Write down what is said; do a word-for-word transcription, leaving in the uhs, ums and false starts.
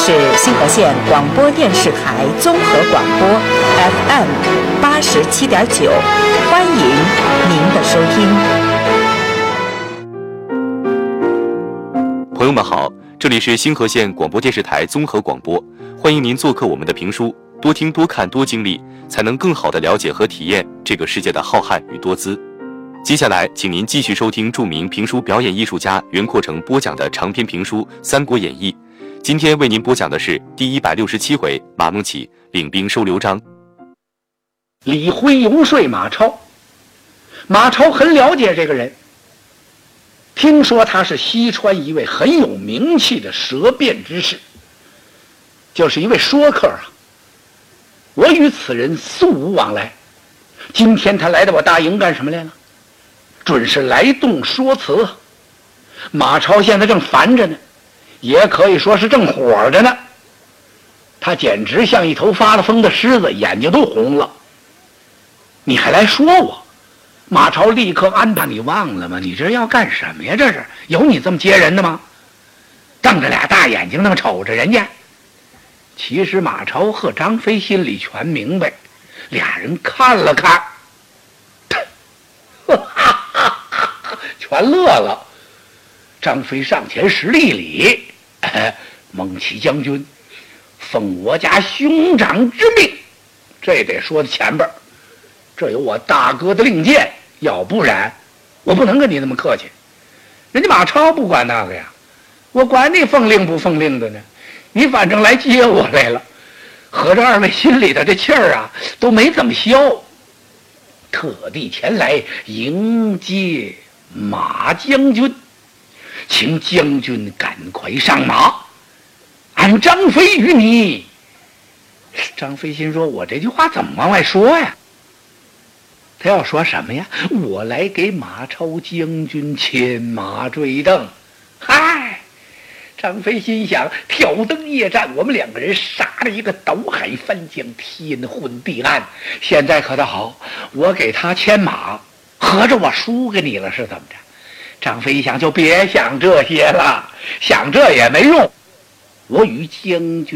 是新河县广播电视台综合广播 F M 八十七点九，欢迎您的收听。 朋友们好，这里是新河县广播电视台综合广播，欢迎您做客我们的评书，多听多看多经历，才能更好地了解和体验这个世界的浩瀚与多姿。接下来请您继续收听著名评书表演艺术家袁阔成播讲的长篇评书《三国演义》。今天为您播讲的是第一百六十七回马孟起领兵收刘璋。 李辉游说马超，马超很了解这个人，听说他是西川一位很有名气的舌辩之士，就是一位说客啊。我与此人素无往来，今天他来到我大营干什么来了？准是来动说辞。马超现在正烦着呢，也可以说是正火着呢，他简直像一头发了疯的狮子，眼睛都红了。你还来说我？马超立刻安排，你忘了吗？你这要干什么呀？这是有你这么接人的吗？瞪着俩大眼睛那么瞅着人家。其实马超和张飞心里全明白，俩人看了看，全乐了。张飞上前施了一礼，孟起将军奉我家兄长之命，这得说的前边，这有我大哥的令箭，要不然我不能跟你那么客气。人家马超不管那个呀，我管你奉令不奉令的呢，你反正来接我来了，合着二位心里的这气儿啊都没怎么消，特地前来迎接马将军，请将军赶快上马，俺张飞与你。张飞心说，我这句话怎么往外说呀？他要说什么呀？我来给马超将军牵马坠镫。嗨，张飞心想，挑灯夜战，我们两个人杀了一个斗海翻江，天昏地暗，现在可倒好，我给他牵马，合着我输给你了是怎么着？张飞一想，就别想这些了，想这也没用，我与将军